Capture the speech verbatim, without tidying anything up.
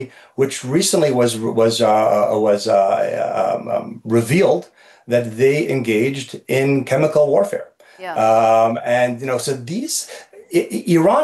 which recently was was uh, was uh, um, um, revealed that they engaged in chemical warfare. Yeah. Um, and you know, so these I Iran